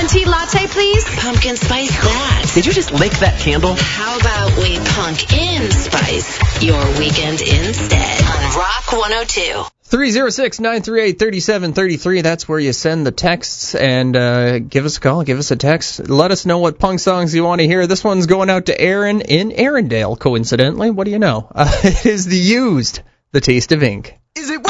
lemon tea latte, please? Pumpkin spice that. Did you just lick that candle? How about we punk in spice your weekend instead on Rock 102. 306-938-3733. That's where you send the texts and give us a call, give us a text. Let us know what punk songs you want to hear. This one's going out to Aaron in Arendelle, coincidentally. What do you know? It is The Used, The Taste of Ink. Is it